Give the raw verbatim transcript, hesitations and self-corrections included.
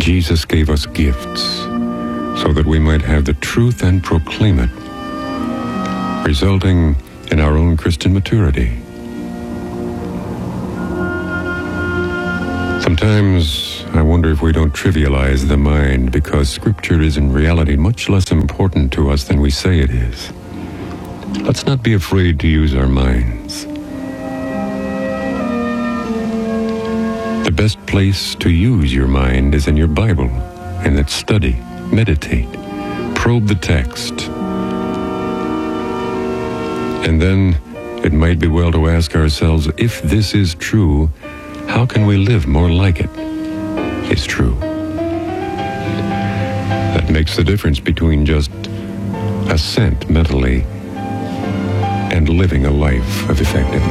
Jesus gave us gifts so that we might have the truth and proclaim it, resulting in our own Christian maturity. Sometimes I wonder if we don't trivialize the mind because Scripture is in reality much less important to us than we say it is. Let's not be afraid to use our minds. The best place to use your mind is in your Bible, and let's study, meditate, probe the text. And then it might be well to ask ourselves, if this is true, how can we live more like it is true? That makes the difference between just assent mentally and living a life of effectiveness.